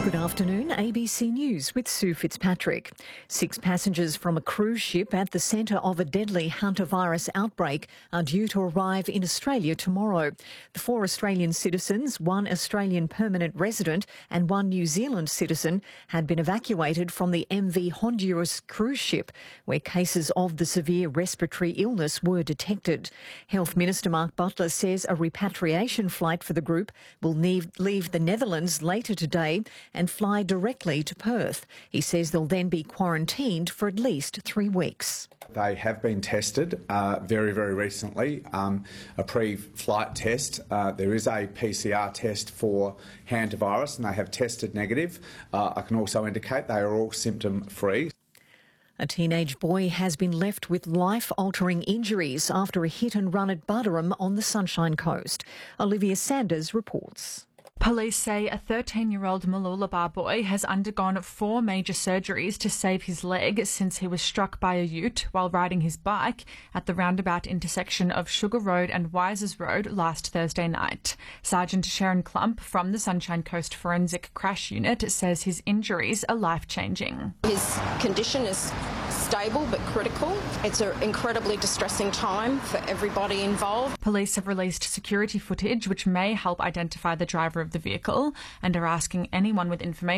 Good afternoon, ABC News with Sue Fitzpatrick. 6 passengers from a cruise ship at the centre of a deadly hantavirus outbreak are due to arrive in Australia tomorrow. The 4 Australian citizens, 1 Australian permanent resident and 1 New Zealand citizen had been evacuated from the MV Honduras cruise ship, where cases of the severe respiratory illness were detected. Health Minister Mark Butler says a repatriation flight for the group will leave the Netherlands later today and fly directly to Perth. He says they'll then be quarantined for at least 3 weeks. They have been tested very, very recently, a pre-flight test. There is a PCR test for hantavirus and they have tested negative. I can also indicate they are all symptom-free. A teenage boy has been left with life-altering injuries after a hit and run at Buderim on the Sunshine Coast. Olivia Sanders reports. Police say a 13-year-old Mooloolaba boy has undergone 4 major surgeries to save his leg since he was struck by a ute while riding his bike at the roundabout intersection of Sugar Road and Wisers Road last Thursday night. Sergeant Sharon Clump from the Sunshine Coast Forensic Crash Unit says his injuries are life-changing. His condition is stable but critical. It's an incredibly distressing time for everybody involved. Police have released security footage which may help identify the driver of the vehicle and are asking anyone with information